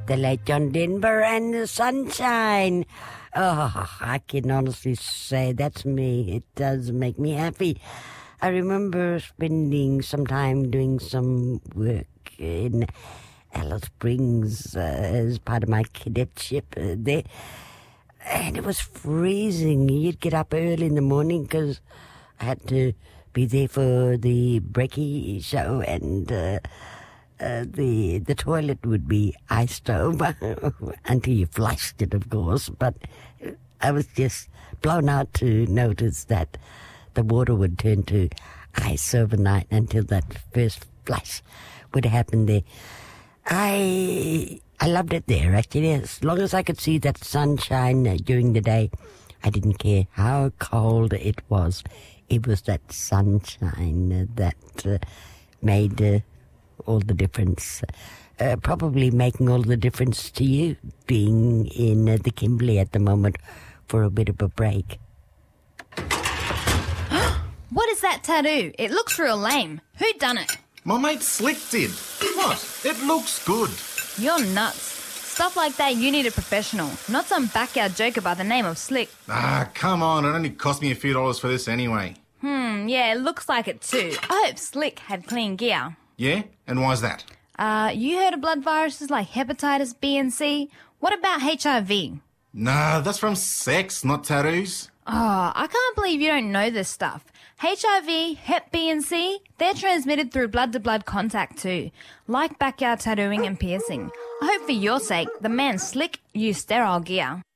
the late John Denver and the Sunshine. Oh, I can honestly say that's me. It does make me happy. I remember spending some time doing some work in Alice Springs as part of my cadetship there. And it was freezing. You'd get up early in the morning because I had to be there for the brekkie show, and the toilet would be iced over until you flushed it, of course. But I was just blown out to notice that the water would turn to ice overnight until that first flush would happen there. I loved it there, actually. As long as I could see that sunshine during the day, I didn't care how cold it was. It was that sunshine that made all the difference. Probably making all the difference to you being in the Kimberley at the moment for a bit of a break. What is that tattoo? It looks real lame. Who done it? My mate Slick did. What? It looks good. You're nuts. Stuff like that, you need a professional, not some backyard joker by the name of Slick. Ah, come on. It only cost me a few dollars for this anyway. Yeah, it looks like it too. I hope Slick had clean gear. Yeah? And why's that? You heard of blood viruses like hepatitis B and C? What about HIV? Nah, that's from sex, not tattoos. Oh, I can't believe you don't know this stuff. HIV, Hep B and C, they're transmitted through blood-to-blood contact too, like backyard tattooing and piercing. I hope for your sake, the man Slick used sterile gear.